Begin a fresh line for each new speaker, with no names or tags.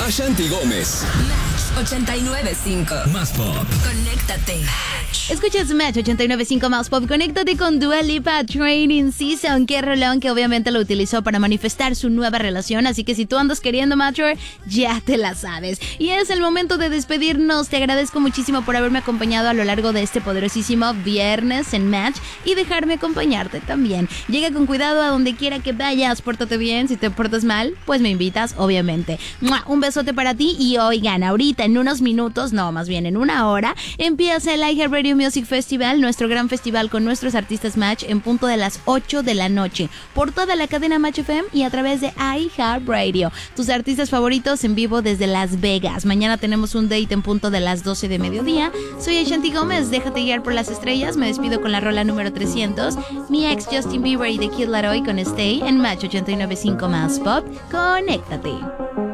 Ashanti Gómez.
Match 89.5.
Más pop.
Conéctate.
Escuchas Match 89.5 Más Pop. Conéctate con Dua Lipa, Training Season. Qué rolón que obviamente lo utilizó para manifestar su nueva relación. Así que si tú andas queriendo mature, ya te la sabes. Y es el momento de despedirnos. Te agradezco muchísimo por haberme acompañado a lo largo de este poderosísimo viernes en Match y dejarme acompañarte también. Llega con cuidado a donde quiera que vayas. Pórtate bien. Si te portas mal, pues me invitas, obviamente. ¡Mua! Un besote para ti. Y oigan, ahorita en unos minutos, no, más bien en una hora, empieza el iHeartRadio Music Festival, nuestro gran festival con nuestros artistas Match en punto de las 8 de la noche, por toda la cadena Match FM y a través de iHeartRadio. Tus artistas favoritos en vivo desde Las Vegas. Mañana tenemos un date en punto de las 12 de mediodía. Soy Ashanti Gómez, déjate guiar por las estrellas. Me despido con la rola número 300. Mi ex Justin Bieber y The Kid Laroi con Stay en Match 89.5 Más Pop. Conéctate.